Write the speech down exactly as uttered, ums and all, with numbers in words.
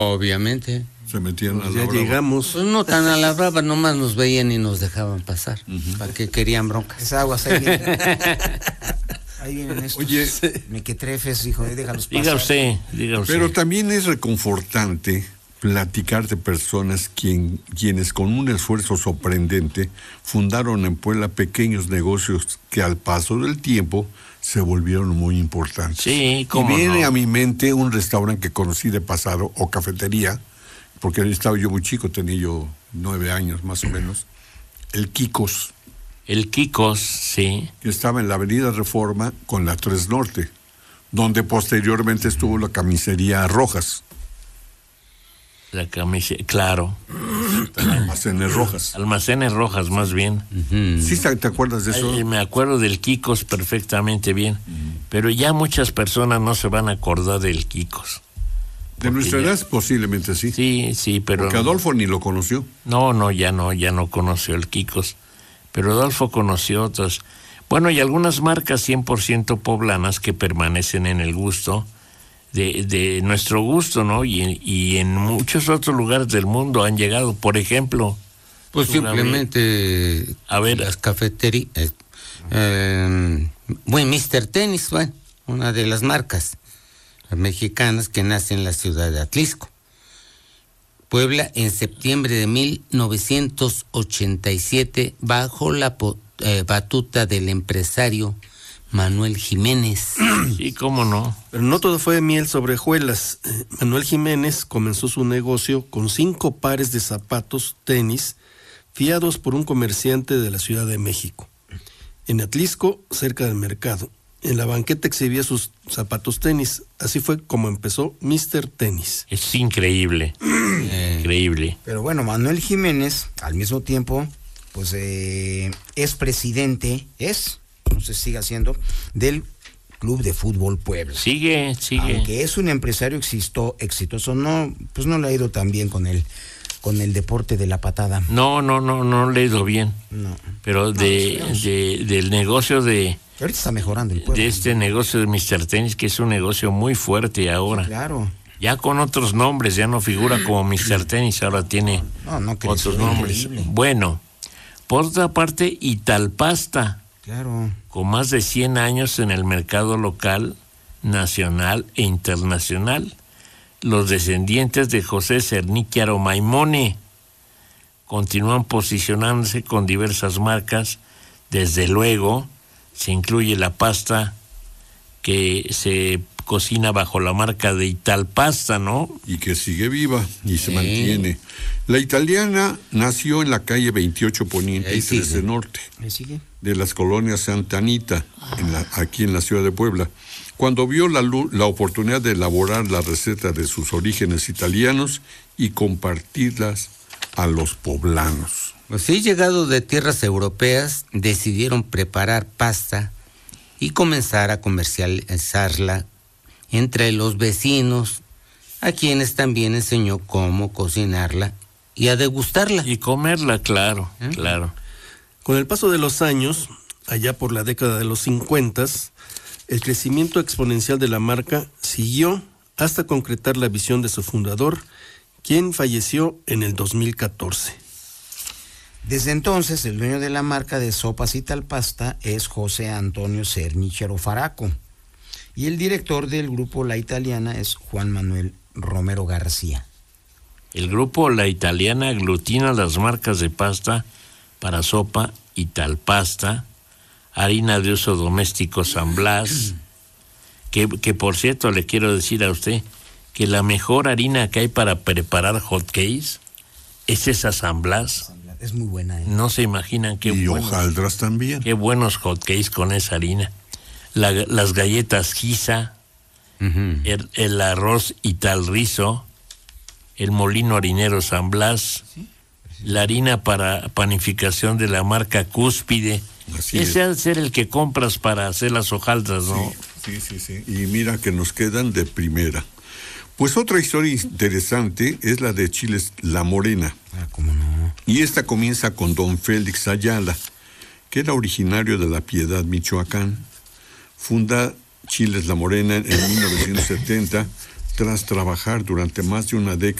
Obviamente. Se metían pues a la ya brava. llegamos. Pues no tan a la brava, nomás nos veían y nos dejaban pasar. Uh-huh. ¿Para qué querían broncas? Es aguas, ahí vienen. Ahí vienen estos Oye, mequetrefes, hijo, déjalos pasar. Diga usted, diga usted. Pero también es reconfortante platicar de personas quien, quienes con un esfuerzo sorprendente fundaron en Puebla pequeños negocios que al paso del tiempo se volvieron muy importantes. Sí, cómo y viene no. a mi mente un restaurante que conocí de pasado, o cafetería, porque estaba yo muy chico, tenía yo nueve años más o menos, el Kikos. El Kikos, sí. Que estaba en la Avenida Reforma con la tres Norte, donde posteriormente estuvo la camisería Rojas. La camisa, claro. Almacenes Rojas. Almacenes Rojas, más bien. Uh-huh. ¿Sí te acuerdas de eso? Ay, me acuerdo del Kikos perfectamente bien. Uh-huh. Pero ya muchas personas no se van a acordar del Kikos. De nuestra edad posiblemente sí. Sí, sí, pero... Porque Adolfo ni lo conoció. No, no, ya no, ya no conoció el Kikos. Pero Adolfo conoció otros. Bueno, y algunas marcas cien por ciento poblanas que permanecen en el gusto... De, de nuestro gusto, ¿no? Y, y en muchos otros lugares del mundo han llegado, por ejemplo... Pues simplemente... A ver... Las cafeterías... Eh, eh, bueno, mister Tenis, bueno, una de las marcas mexicanas que nace en la ciudad de Atlisco. Puebla, en septiembre de mil novecientos ochenta y siete, bajo la eh, batuta del empresario Manuel Jiménez. Sí, cómo no. Pero no todo fue miel sobre hojuelas. Manuel Jiménez comenzó su negocio con cinco pares de zapatos tenis fiados por un comerciante de la Ciudad de México. En Atlisco, cerca del mercado, en la banqueta exhibía sus zapatos tenis. Así fue como empezó mister Tenis. Es increíble. eh, increíble. Pero bueno, Manuel Jiménez, al mismo tiempo, pues eh, es presidente, es... no se siga haciendo, del Club de Fútbol Puebla. Sigue, sigue. Aunque es un empresario existo, exitoso, no, pues no le ha ido tan bien con el, con el deporte de la patada. No, no, no, no le ha ido bien. No. Pero de, no, de, del negocio de... Ahorita está mejorando el Puebla. De este negocio de mister Tenis, que es un negocio muy fuerte ahora. Sí, claro. Ya con otros nombres, ya no figura como mister Tenis, ahora tiene no, no, otros nombres. Increíble. Bueno, por otra parte, Italpasta. Claro. Con más de cien años en el mercado local, nacional e internacional. Los descendientes de José Cerníquiaro Maimone continúan posicionándose con diversas marcas. Desde luego, se incluye la pasta que se cocina bajo la marca de Italpasta, ¿no? Y que sigue viva y se sí. mantiene. La italiana nació en la calle veintiocho Poniente y trece Norte, de las colonias Santa Anita, en la, aquí en la ciudad de Puebla. Cuando vio la, la oportunidad de elaborar la receta de sus orígenes italianos y compartirlas a los poblanos. Pues sí, llegado de tierras europeas, decidieron preparar pasta y comenzar a comercializarla entre los vecinos, a quienes también enseñó cómo cocinarla y a degustarla. Y comerla, claro, ¿Eh? claro. Con el paso de los años, allá por la década de los cincuentas, el crecimiento exponencial de la marca siguió hasta concretar la visión de su fundador, quien falleció en el dos mil catorce. Desde entonces, el dueño de la marca de sopas Italpasta es José Antonio Cerníquiaro Faraco, y el director del grupo La Italiana es Juan Manuel Romero García. El grupo La Italiana aglutina las marcas de pasta para sopa Italpasta, harina de uso doméstico San Blas, que, que por cierto le quiero decir a usted que la mejor harina que hay para preparar hotcakes es esa San Blas. Es muy buena, ¿eh? No se imaginan qué y buenos, hojaldras también. Qué buenos hotcakes con esa harina. La, las galletas Giza, uh-huh. el, el arroz Italrizo, el molino harinero San Blas, ¿sí? La harina para panificación de la marca Cúspide. Así Ese ha de ser el que compras para hacer las hojaldras, ¿no? Sí, sí, sí, sí. Y mira que nos quedan de primera. Pues otra historia interesante es la de Chiles La Morena. Ah, ¿cómo no? Y esta comienza con don Félix Ayala, que era originario de La Piedad, Michoacán. Funda Chiles La Morena en mil novecientos setenta tras trabajar durante más de una década